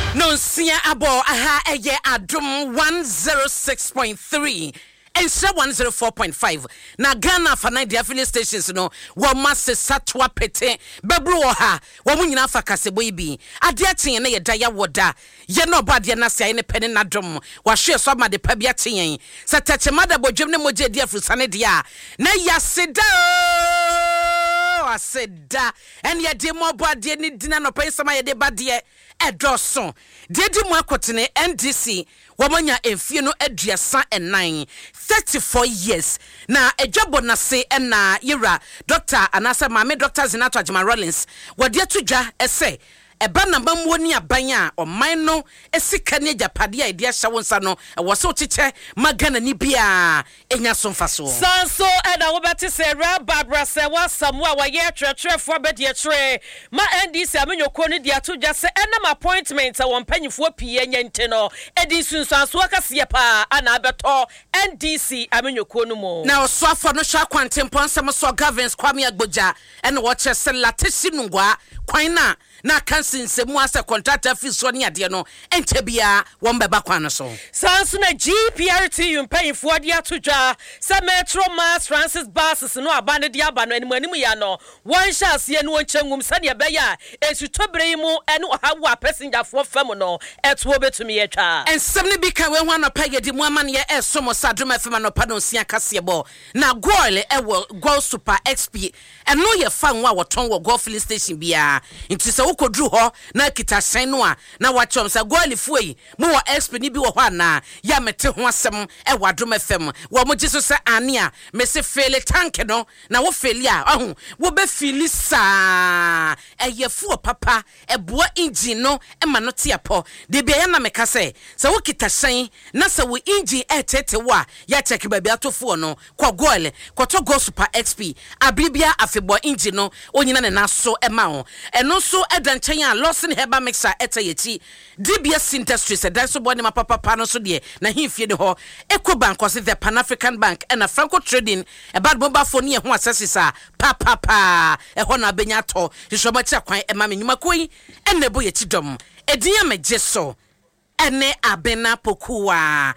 No sia abo aha eye adom 106.3 and 104.5 na Ghana for 9 affiliate stations no wo masse satwa pete bebru ha wo munyina fa kasebo ibi ade aten na ye da ya woda ye no bade na sia ne pene na dom wa hwe so ma de pa bia ten satache mada bodwem ne moje dia frusane dia na yaseda aseda en ye de mo bade ni dina no pensama ye de bade edoso dedi mu akotene NDC wamanya emfie no aduasa enan 34 years na ejabo na se na yira Dr. Anasa Mame Dr. Zinato Ajima Rollins wade atudwa ese eba na mamuo ni aban a oman no esika ne japade a ide ahya wonsa no wo se ochiche magana ni bia enya somfaso sanso eda wo beti se Barbara se wasam a waye trefo abede tre ma NDC amenyoko ni dia atudwa se enam appointment a won panyifo pie nya nte no edi sunsanso akase pa ana abeto NDC amenyoko no mo na osofo no hwa kwantempon sem so governance Kwame Agboja ene wo chese latesi nungwa kwan na kansin semu asa contractor fee so ne ade no ente bia won beba kwan no so sanso na GPRT yumpanyifo ade atudwa se Metro Mass Francis buses no abane de abano animu ya no won sha ase ne won changum se ne beya esutobre mu ene ohawo passenger fo fam no eto betumi yetwa ensem ne bi kan we ho anopa yedi mu amane ye esomo sadoma fam anopa no sia kase bo na goil ewo Gold Super XP eno ye fa nwa woton wo Go filling station bia nti se ukodru ho na kita sen no a na wachom sa goil fuyi mu wo XP ni bi wo ho ana ya mete ho asem ewo adoma fam wo mo jiso se ane a me se fele tank no na wo fele a ahu wo be fili sa eyefu papa eboa engine no ema no tiapo de bia na meka se wo kita sen na se wo engine etete wa ya check ba bia tofo no kwa goil kwato Go Super XP abribia afebo engine no onyina ne naso ema ho eno so edanchen a Lawson Herbal Mixer etayeti DBS Industries edanso boni mapapa no so de na himfie de ho Ecobank kwase the Pan African Bank and a Franco Trading about mobile phone ye ho accesses a papa ho na benya to hwehwobati kwan ema menwuma koi enne bo ye tidom edinya mejeso ene abena pokuwa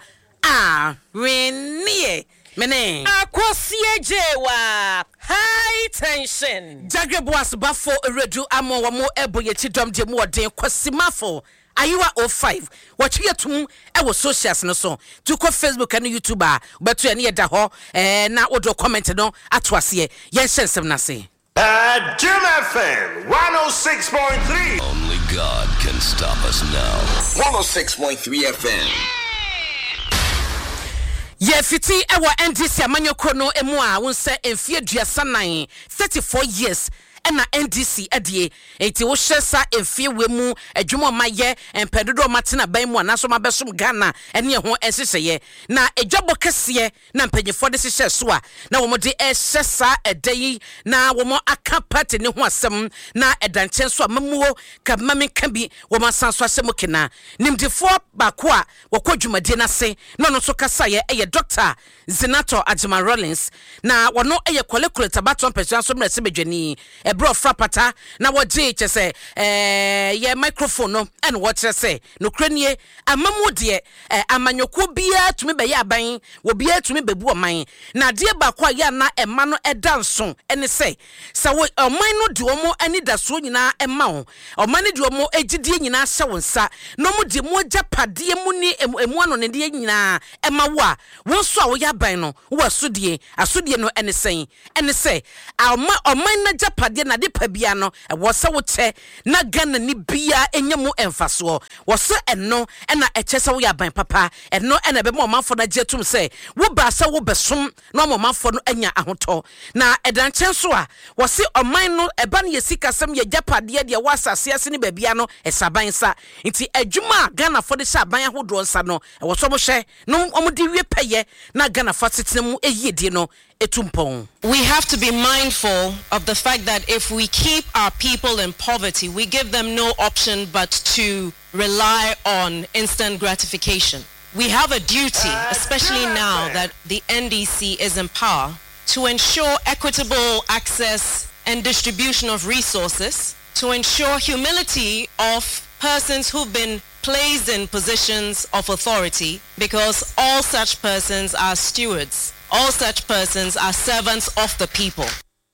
renie mene akosie jewa high tension Jagrebuas bafo redu amo wamo ebo ye tidom de mu odin kwasimafo Ayiwa 05 watwe tum e wo socials no so to ko Facebook and YouTube beto ene da ho na odo comment no ato ase ye hensem na se Jim FM 106.3 Only God can stop us now. 106.3 FM. Ye fiti ewa NDC amanyoko no emu a wonse emfie duasa nan 34 years ena NDC adie enti wo hyesa emfie wemu adwuma maye empedodo matena ban mu anaso mabesom Ghana ene ho eseseye na edwabo kese na mpanyefo de hye so a na wo de hyesa edayi na wo aka party ne ho asem na edanchen so amamuo ka mamenka bi wo masanso asem kena nimdefo bako a wo kwadwumade na se no no so kasa ye Dr. Zinato Ajima Rollins na wono kwalekule tabaton person so mrese bedwani bro frapata na woje chese ye microphone no and what say no kranie amamu de amanyoko bia tumi be ya aban wo bia tumi bebu oman na de ba kwa ya na ema no edanso ene say wo oman no de omo ani da so nyina ema ho oman de omo egidie nyina hye wonsa no mu de mu japade mu ni emu ano ne de nyina ema wo a wonso a wo ya ban no wo asudie no ene say oman na japade na de pa bia no wo se wo che na Ghana ni bia enyemu emfaso wo se eno na eche se wo ya ban papa eno na be mo manfo na jetum se wo ba se wo besom na mo manfo no anya ahoto na edanchen so a wo se oman no eba na yesika sem ye japade de wo asase ase ni ba bia no esaban sa nti adwuma Ghana fo de sha ban ahodo nsa no wo so mo hye no omo de wie peye na Ghana fo tetenemu eyedie no etumpon. We have to be mindful of the fact that if we keep our people in poverty, we give them no option but to rely on instant gratification. We have a duty, especially now that the NDC is in power, to ensure equitable access and distribution of resources, to ensure humility of persons who've been placed in positions of authority, because all such persons are stewards. All such persons are servants of the people.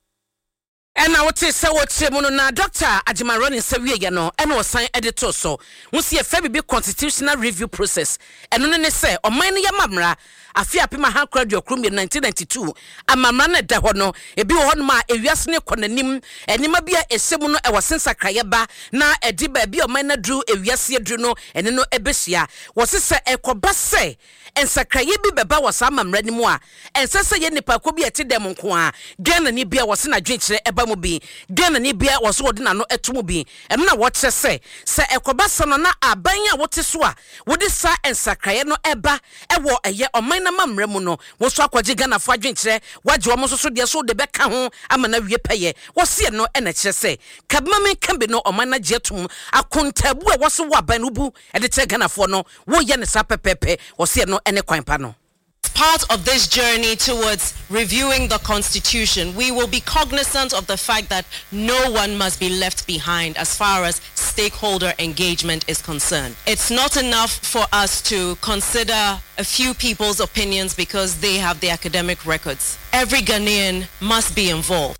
And now what is so na Dr. Ajimaroni Sawiya no and was sign editor so we see a fair big constitutional review process and no ne say o man ya mamra afia pema han kradio krum 1992 amamra na da ho no ebi ho no ma ewiase ne konanim enima bia esemu no e wasensa krayeba na edi ba bia o man na dru ewiase dru no ene no ebehia wo se ekoba se ensakraye bi beba wasa amamra ni mu a ensese ye nipa ko bi eti dem nko a Ghana ni bia wo se na dwenkire eba mu bi Ghana ni bia wo so wodi na no etumu bi eno na wo kire se ekoba se no na aban a wote so a wodi sa ensakraye no eba ewo eye oman na mamra mu no wo so akwaje Ghana fo adwenkire waje wo mo so de so de beka ho ama na wie peye wo se no ena kire se kabama kambe no oman na jetum akontabu e wo so wo aban no bu e de te Ghana fo no wo ye ne sa pepepe wo se no ene kwanpa no. Part of this journey towards reviewing the Constitution, we will be cognizant of the fact that no one must be left behind as far as stakeholder engagement is concerned. It's not enough for us to consider a few people's opinions because they have the academic records. Every Ghanaian must be involved.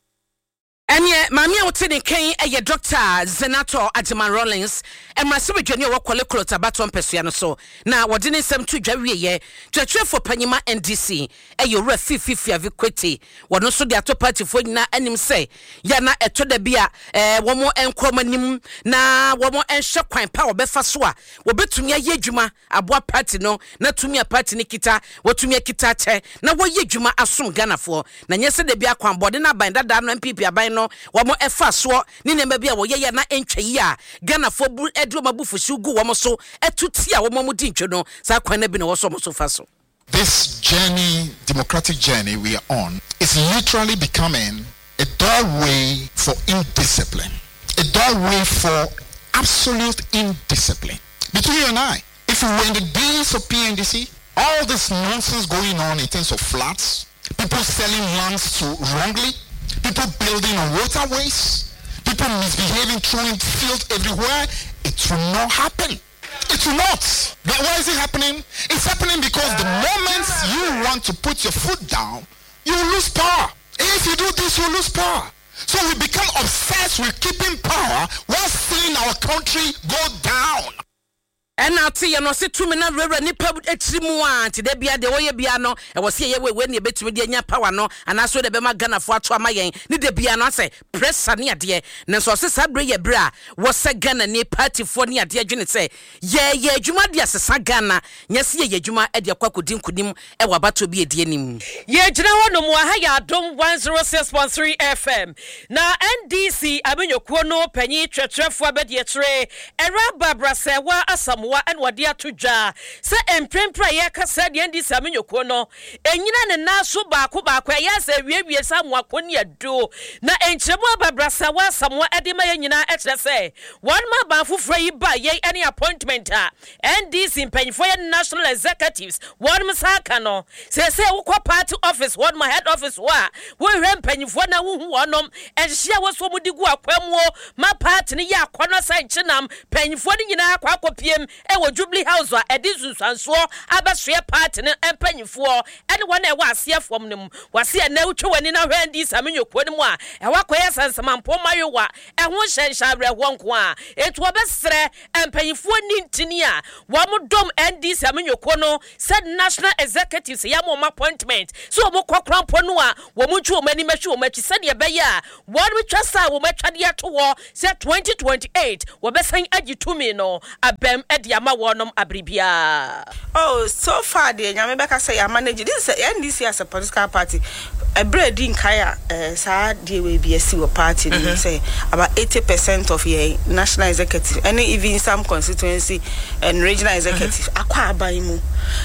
Enye mami a wote ne kan eye Dr. Zenator Ajiman Rollins emrasibe dwane wo kwale klota baton pesua no so na wode ne sem to dwawe ye twatwefo panyima NDC eye ora fifi avikweti wono so de ato party fo nyina anim se ya na eto da bia wo mo enkomanim na wo mo enhwe kwan pa wo befa so a wo betumi aye adwuma aboa party no na tumi a party ne kita wo tumi akita che na wo ye adwuma asom Ghana fo na nyese de bia kwan bode na ban dada no MPP aban no wamo efa so ni ne mabia wo ye na entwe ya Ghana fo bu edu mabufushi gu wamo so etuti a wamo mu di ntwe no sa kwan na bi no wo so mo so fa so. This journey, democratic journey we are on, is literally becoming a doorway for indiscipline, a doorway for absolute indiscipline between you and I. If we were in the days of PNDC, all this nonsense going on in terms of flats, people selling lands to wrongly, people building on waterways, people misbehaving, throwing filth everywhere, it will not happen. It will not. But why is it happening? It's happening because the moment you want to put your foot down, you lose power. If you do this, you lose power. So we become obsessed with keeping power while seeing our country go down. And now see, no se to me na rere nipa etirimu anti de bia de woye bia no e wo se ye we ne betumi de nya power no ana so de be ma Ghana fo ato amayen ni de bia no say pressure ne ade ne so se sabre ye bra wo se Ghana ni party fo ne ade adwene say ye adwuma de asesa Ghana nya se ye adwuma e de kwakodin kunim e wa bato bi ede anim ye gina hono mo ha ya dom 106.3 FM na NDC amenyokuo no panyi twetwefo abede tre era babra se wa asam and wadia to ja se emprempra ye kasa de ndi samenyoko no enyina ne na so baako ya se wie samwa koni ado na enchemu ababrasa wa samwa edema ye nyina etre se one ma ban fufura yi ba ye any appointment a NDC mpanyfo ye national executives one msaka no se wokọ party office one ma head office wa wo hwe mpanyfo na wo hu wonom enhia wo so mudigu akwamwo ma party ne ya akọno sanchinam mpanyfo ne nyina akọpiem ewo Jubilee House wa edisu sanso abasue party ne empanyifo ene wona ewa asiefom nem wase na utwe wani na hwe ndi samenyoko nem a ewa koye sansamampo mayowa eho hyenhyabre wonko a etu obesre empanyifo ni ntini a womdom ndi samenyoko no said national executives ya mo appointment so mo kwakrampo no a womutwe omani mahwe omachi said ye be ya won metwasa wo matwade ato wo se 2028 wobesan agitumi no abem ediama wonom abribia. Oh, so far the nyame beka say ya manage this NDC as a political party. A bread in kaya sa de we be a party say about 80% of your national executive and even some constituency and regional executive akwa abaimu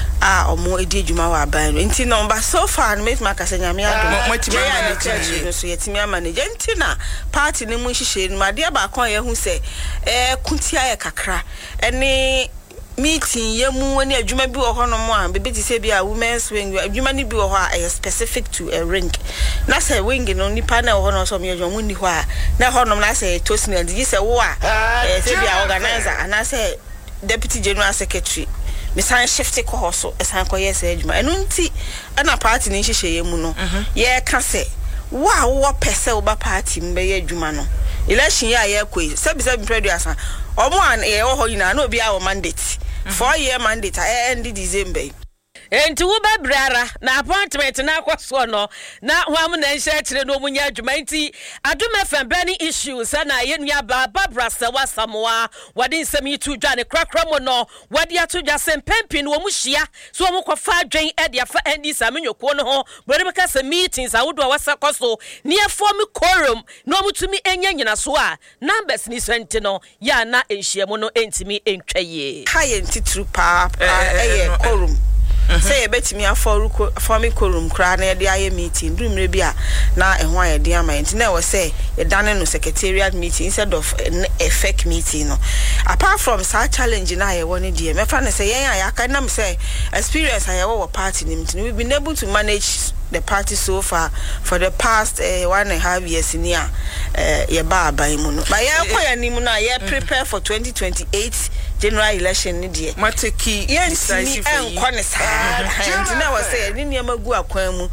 omo edi adwuma wa aban nti number so far make maka say nyame ado motima so yetimi manage nti na party ne mu hihye no ade ba kon ye hu say kuntia ye kakra ene meeting yemu when adwuma bi wo ho no mo a bebe ti se bi a women's wing adwuma ni bi wo ho a specific to a ring na say wing no nipa na wo ho no so me adwuma ni ho a na ho no na say toast na di say wo a se bi a organizer and say deputy general secretary me san shift ko ho so esan ko yes adwuma enu nti na party ni hihye yemu no ye ka say wo pese wo ba party mbe ye adwuma no election ya ye koi sebi preduasa omo an ye wo ho yina na obi a wo mandate 4-year mandate end December. Enti wo ba brara na appointment na akwaso no na hwam na nhye kire no munya adwuma nti adwuma fambani issues na ye nua Barbara Sewa Samoa wade nsem yitu dwa ne krakra mo no wade atodwa sempempi no mu hia so wo kofa adwen e de afa ndi samenyoko no ho bere beka se meetings awodo wasakoso ne form quorum no mutumi enya nyina so a numbers ni sente no ya na enhia mo no entimi entwaye high enti true pa quorum say betimi aform quorum kra na de aye meeting dumre bia na ehwa ye de ama enti na we say ye dane no secretariat meeting instead of a fake meeting no apart from such challenge na ye woni de me fa na say yen ayaka na me say experience aye wo party nim enti we've been able to manage the party so far for the past 1.5 years in here ye ba aban mu no ba ye koya nim na ye prepare for 2028 general election ni de mateki decisive enkone sa and na we say ni niam agu akwan mu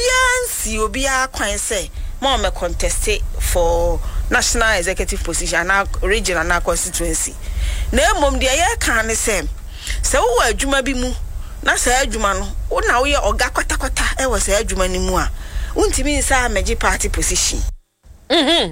obia kwan say mo me contest for national executive position na regional na constituency na emom de ye kan ne say wo adwuma bi mu na sa adwuma no wo na wo ye oga kwata e wo sa adwuma ni mu a untimi nsa meji party position Any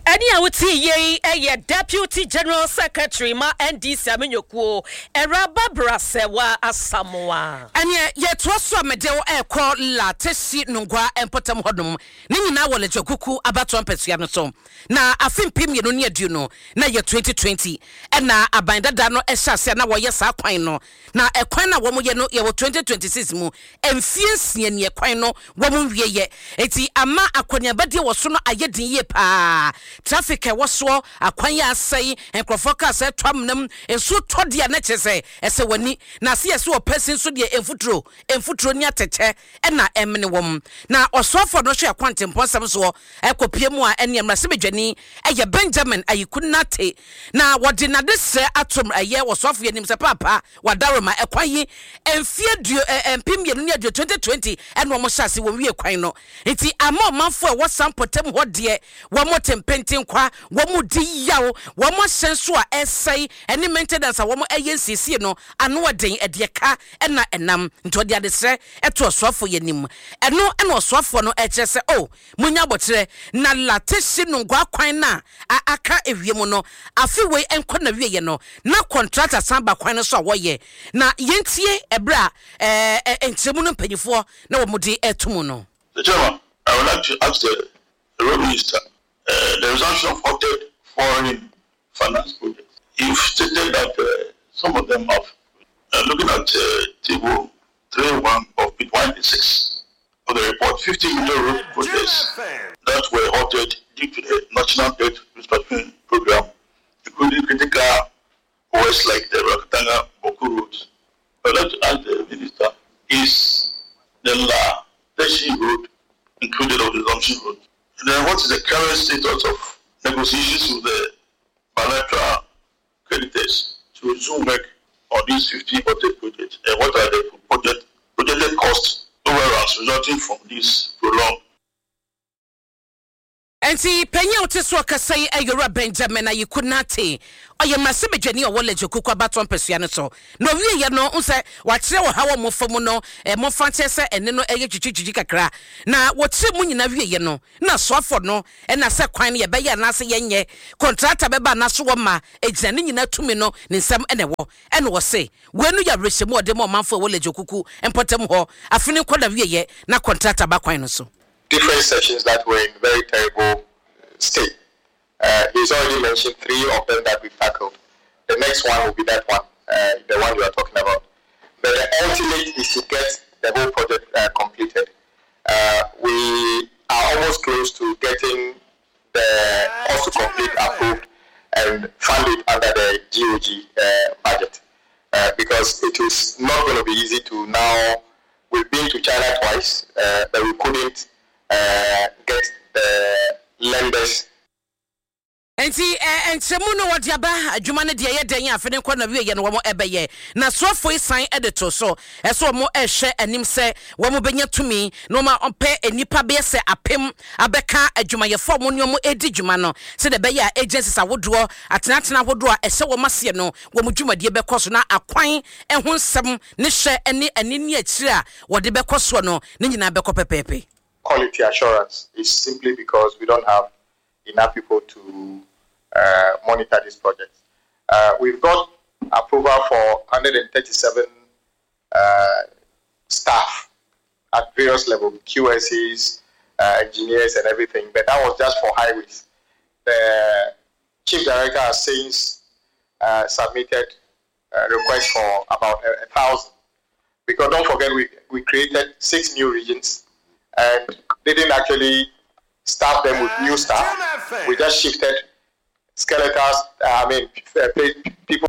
awuti ye Deputy General Secretary ma NDC amenyokuo era Barbara Sewa Samoa. And ye twaso medeo call la tesi nungwa empotam hodum. Ni nyina wole jokuku abato ampetua no so. Na afimpim ye no ne aduno na ye 2020 na abanda da no ehase na wo ye sa kwan no. Na ekwan na wo mo ye no ye 2026 mu emfiensie ne ekwan no wo mo wie ye. Eti ama akonya bade wo so no ayedin pa traffic e woso akwan ya asai enkrofo se twamnam enso todia na chese ese wani na se ese o person so de enfutro ni ateche na emne wom na osofo no hwe akwantempon sam so ekopie mu a ene mrase bedwani eye Benjamin ayikunate na wode na de se atom eye osofo yanim se papa wadaroma ekwan yi emfie duo empim ye no 2020 ene wo hyase wo wie kwan no enti ama manfo e wosampotem hodie wo motempentin kwa wo mudi yawo wo mo hyenso a esai ene maintenance a wo mo eyensisie no ano waden edieka ena enam ntodi adesre eto osofo yanim eno ena osofo no echese o munya botre na latesi no gwa kwan na aka ewiem no afiwe enko na wieye no na contractor samba kwan no so wo ye na yentie ebra entremu no mpanyifo na wo mudi etumu no. The chairman, I would like to ask the road minister the resumption of halted foreign finance projects. You've stated that some of them have, looking at table 3.1 of page 186 of the report, 50 million road projects that were halted due to the National Debt Restructuring Program, including critical OS like the Rakatanga Boku roads. I'd like to ask the minister, is the La Teshi road included of the resumption road? And then what is the current status of negotiations with the bilateral creditors to resume work on these 50 projects? And what are the projected cost overruns resulting from this prolonged? Enti penya otiso akasai ayora Benjamin ayikunate oye masebedwani o wole jokuku abato mpesua no so no wie ye no unse wakire wo hawo mofamu no mo fanche se ene no eye twitwitwi kakra na wotire mu nyina wie ye no na soafo no na se kwan ye be ye na se yenye contractor beba na so wo ma ejina nyina tumi no ne nsam ene wo ene wo se wenu ya rehemu ode mo manfo wole jokuku empotem ho afini koda wie ye na contractor ba kwan no so. Different sections that were in very terrible state. He's already mentioned 3 of them that we've tackled. The next one will be that one, the one you are talking about. But the ultimate is to get the whole project completed. We are almost close to getting the cost to complete approved and funded under the GOG budget. because it is not going to be easy to now. We've been to China twice, but we couldn't get the lenders. And see, and Samuno what Yaba, Jumana de Day, Finn Corner, and one more Ebay. Now, so for his sign editor, so as so more a share and him say, one more benya to me, no more on pay and nipa be say a pim, a beka, a Jumaya form one more edi Jumano, said the Bayer agencies I would draw, at Natina would draw a so Masiano, when Mujuma de Becosuna, a quine, and one seven, Nisha, and in yet, what the Becoswano, Nina Becope Pepe. Quality assurance is simply because we don't have enough people to monitor these projects. We've got approval for 137 staff at various levels, QSEs, engineers and everything, but that was just for highways. The chief director has since submitted a request for about 1,000. Because don't forget, we created 6 new regions and didn't actually staff them with new staff. We just shifted skeletons, people.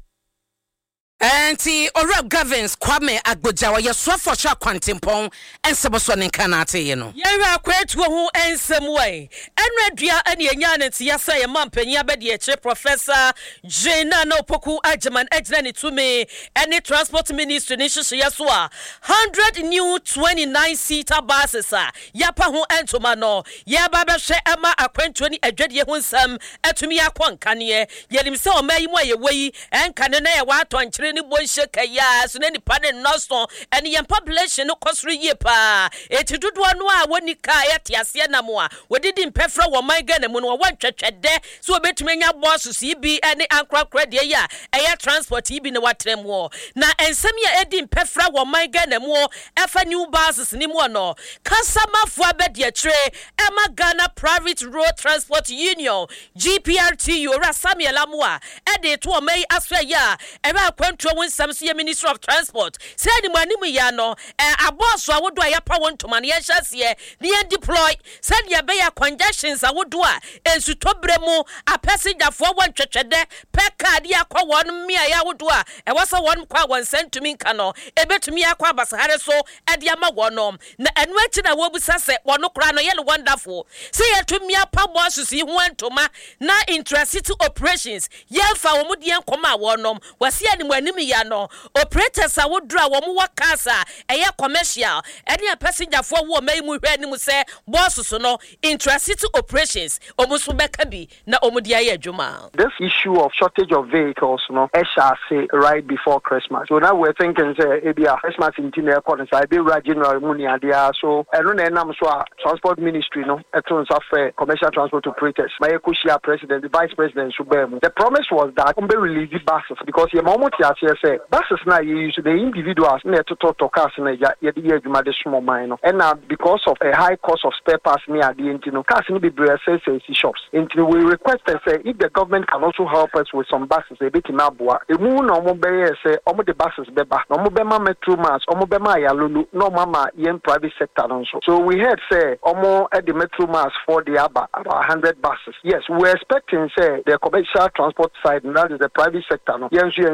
And see, Ora governs Kwame Agbojawa, your for sure quantimpong, and Saboson in Canate, you know. Yara quite who and some way. And Redia and Yanity, Yasa, Mampen, Yabedi, Professor Jena no Poku Ajaman, Ejani to me, and the transport minister, Nisha Yasua, 100 new 29-seater buses, Yapahu Antomano, Yababa She Emma, a 20 a dread Yahunsam, Atumia Kwan Kanye, Yelim so may way, and Canana, what one. Any boy shake a yas and any pardon noston and the population no cost pa. It to do one when you kayat yasiana moa. We didn't prefer what my gun and when one church at there, so a bit many boss to see be any ankra credit ya, air transport even what them war. Now and some year Eddie prefer what my gun and more, ever new buses ni more no. Kasama for bed ya tray, Emma Ghana Private Road Transport Union, GPRTU, Rasamia Lamua, Eddie to a may asway ya, ever when some Minister of Transport said Manimu a boss I would do a power to Maniashas here, near deploy, said Yabaya congestions I would do and Sutobremo, a passenger for one church a day, Peccadia qua one me I would do and was a one qua one sent to me cano, a bit to me a quabas harasso at Yamagonom, and waiting a wobbly sassy, one no crown yellow wonderful. Say to me a pub was to see one to ma, na intra-city operations, yell for Mudian Coma Wonom, was here when Nimiano, operators I would draw one more casa, a year commercial, any a passenger for what may we say, bosses no, intra-city operations, almost Bekabi, na Omudia Juma. This issue of shortage of vehicles, no, Esha say right before Christmas. So now we're thinking, say, Abia Christmas in Tina accordance, I be General Munia there. So, I don't know, transport ministry, no, at terms of commercial transport operators. My Kushia president, the vice president, Subemu. The promise was that we release the buses because your moment say buses now you use the individuals near to cars in the small mine. And because of a high cost of spare parts near the intino cars in the shops. Until we request and say if the government can also help us with some buses, a bit in Abua, the moon or mobile say almost the buses beba, no mobema metro mass, omobema yalulu, no mama yen private sector also. So we had say almost at the metro mass for the about 100 buses. Yes, we're expecting say the commercial transport side, and that is the private sector. No, yes, you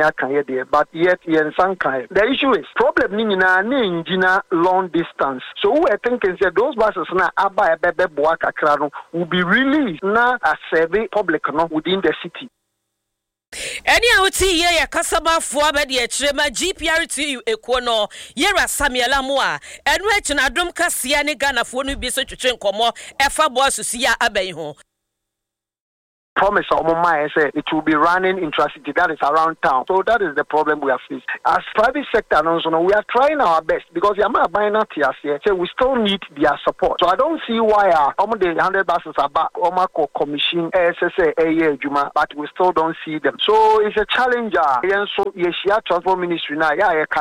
but yet the issue is problem nina long distance. So we're thinking that those buses now aba bebe boaka krano will be released now as survey public no within the city. Any out here, Casaba for Bedi Trema, GPRTU Equono, Yera Samuela Moa, and Rich and Adum Cassiani Ghana for new business to train Como, Efa Boss to see Abeho. Promise say it will be running intracity, that is around town. So that is the problem we are facing. As private sector, we are trying our best because we still need their support. So I don't see why the 100 buses are back, commission, SSA, but we still don't see them. So it's a challenge. So transport ministry now,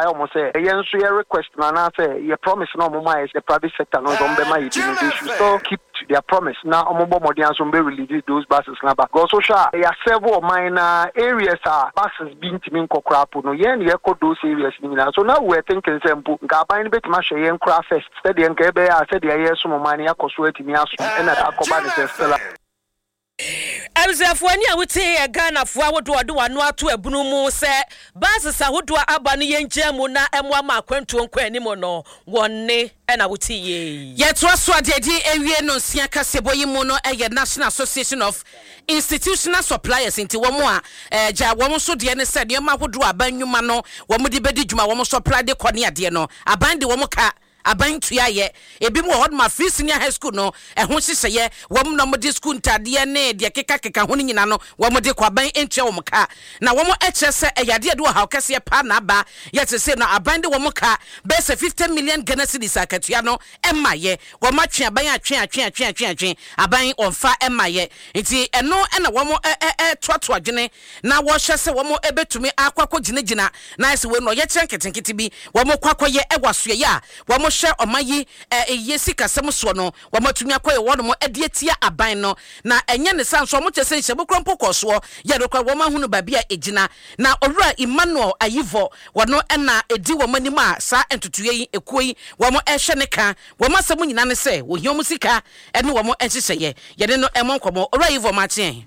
say request your promise is the private sector, they should still keep their promise. Now release those buses now. Because there are several minor areas buses being to me Kokrapu no yen those areas. So now we're thinking simple. Gabain bit mash yen craft first. Steady and Kebe, I said the year some money I could sweat me and I combine the Abisafo ani a wote Ghana fo awodo ode wano ato abunu mu se basis ahodo aba no yenkyia mu na emwa ma akwantu nkwa mo no wonne na wote ye yetwa so adedi ewie no sia kasebo yi mu no National Association of Institutional Suppliers inti womo a ja womo so de ne se de ma ahodo abannwuma no womo de bedi dwuma womo supply de kone ade no aban de womo ka aban tuaye ebi mu hod ma free senior high school no ehho hyehye wom no mode school ntade ne de keka ho nyina no wom de kwaban entwe wom ka na wom eche se eyade de ha okese pa na ba yete se na aban de wom ka be se 50 million Ghana cedis akatua no emaye wom atwe aban atwe aban onfa emaye nti eno na wom toato adwene na wo hye se wom ebetumi akwakọ ginegina na se we no ye kyenketenkete bi wom kwakoye ewaso ye a wom hye omayi yesi kasem so no wamatumi akoye wono mo edietia aban no na enye ne sanso mo chese nhyebo krompo koso ye dokwa woma hunu babia ejina na owura Emmanuel Ayivo wono na edi womani ma sa entutuye yi ekuyi womo ehye ne ka womasem nyina ne se wo hiom sika ene womo enhyehye ye ne no emonkomo owura Ayivo ma chen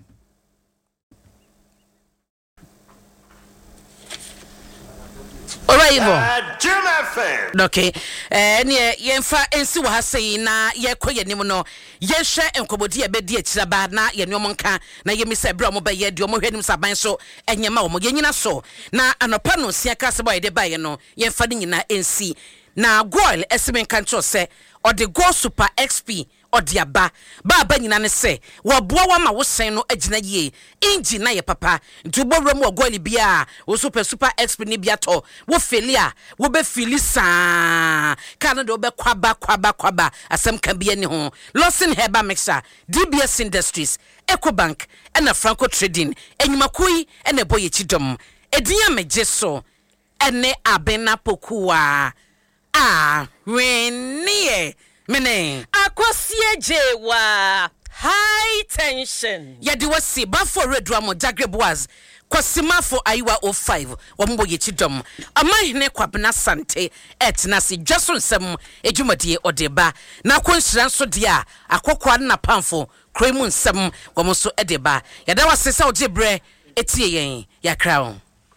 Jim FM. Okay. Ne yemfa ensi wa hasei na ye koye nim no ye hwe enkobodi ebedi akiraba na ye nnom nka na ye misa bra mo ba ye de mo hwenim saban so enyema wo ye nyina so na anopa no sia ka se boy de ba ye no yemfa de nyina ensi na goil esimen kan cho se ode go super XP odiaba ba nyina ne se wo boa wa ma wo sen no agina ye engine na ye papa ntubo wram wo goil bia wo super XP ni bia to wo felia wo be filisa kan do be kwaba asem kan bia ni ho Lawson Herbal Mixture DBS Industries Ecobank and Franco Trading enyumakoi and boye chidom edinya meje so ene abena pokua renie mene akosie jewa high tension yedi wasi bafo redwa mo Jagre Boaz kwasimafo Aiwa 05 wombo yechidom amahene kwabena sante etnasi Jason sem ejumadi odeba na konhira nso de a akokwa na pamfo kremu nsem womoso edeba yada wasesa ojebre etie yen yakra.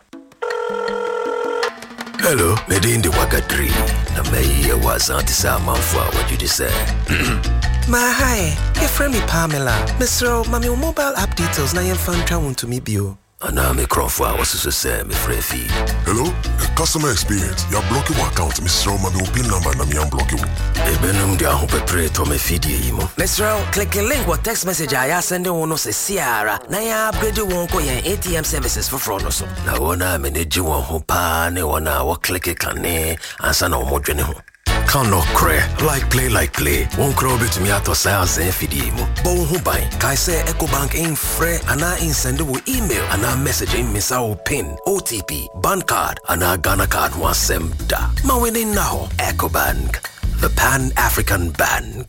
Hello, Medindi Wagadri. Na mei was antisa manfwa what you say. Ma hi, your friend me Pamela. Mr. Mami mobile app details na yen fan travel to me bio. Ana me crofwa was to say me free. Hello, customer experience. You're blocking my account, Mr. Mami pin number na me am blocking. Ebenum dia ho pepre to me feed imo. Mr. click a link what text message I send one se Ciara. Na ya upgrade won ko yen ATM services for fraud so. Na wona manage won ho pa ne wona wo click kane ansa na wo dwene ho. Kano kre like play won kro bit me ato sales en fidi mu bo hu ban kai say Ecobank in free ana in send wo email ana message in misa wo pin OTP bank card ana Ghana card wasem da ma winning now Ecobank, the Pan-African Bank.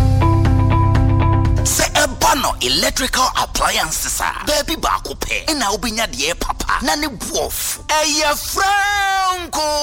Se ebano electrical appliances baby ba ko pe na obinya de papa na ne buof eye Franco